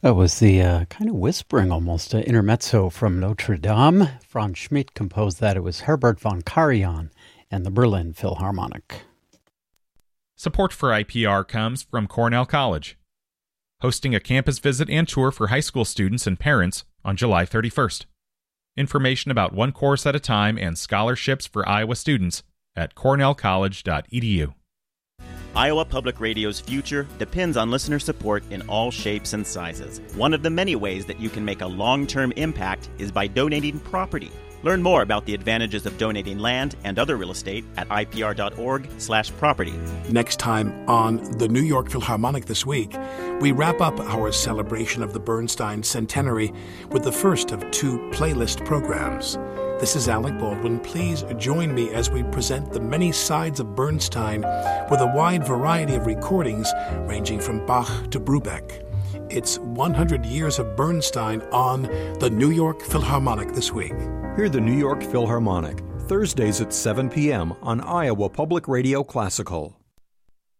That was the kind of whispering almost intermezzo from Notre Dame. Franz Schmidt composed that. It was Herbert von Karajan and the Berlin Philharmonic. Support for IPR comes from Cornell College, hosting a campus visit and tour for high school students and parents on July 31st. Information about one course at a time and scholarships for Iowa students at cornellcollege.edu. Iowa Public Radio's future depends on listener support in all shapes and sizes. One of the many ways that you can make a long-term impact is by donating property. Learn more about the advantages of donating land and other real estate at ipr.org/property. Next time on the New York Philharmonic This Week, we wrap up our celebration of the Bernstein Centenary with the first of two playlist programs. This is Alec Baldwin. Please join me as we present the many sides of Bernstein with a wide variety of recordings ranging from Bach to Brubeck. It's 100 years of Bernstein on the New York Philharmonic This Week. Hear the New York Philharmonic, Thursdays at 7 p.m. on Iowa Public Radio Classical.